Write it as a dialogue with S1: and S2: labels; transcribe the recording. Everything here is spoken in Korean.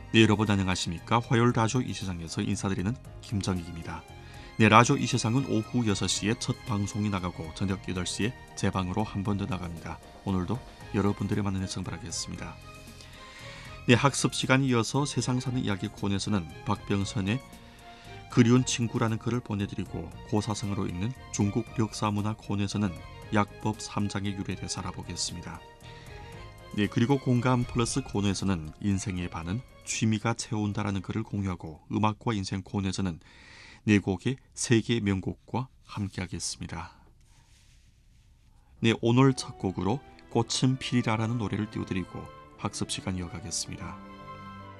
S1: 네, 여러분 안녕하십니까? 화요일 라디오 이 세상에서 인사드리는 김정익입니다. 네, 라디오 이 세상은 오후 6시에 첫 방송이 나가고 저녁 8시에 재방으로 한 번 더 나갑니다. 오늘도 여러분들의 많은 애청 바라겠습니다. 네, 학습 시간이 이어서 세상 사는 이야기 코너에서는 박병선의 그리운 친구라는 글을 보내드리고 고사성어로 읽는 중국 역사문화 코너에서는 약법 3장의 유래에 대해서 알아보겠습니다. 네, 그리고 공감 플러스 코너에서는 인생의 반은 취미가 채운다라는 글을 공유하고 음악과 인생 코너에서는 네 곡의 세계 명곡과 함께하겠습니다. 네, 오늘 첫 곡으로 꽃은 피리라라는 노래를 띄워드리고 학습 시간 이어가겠습니다.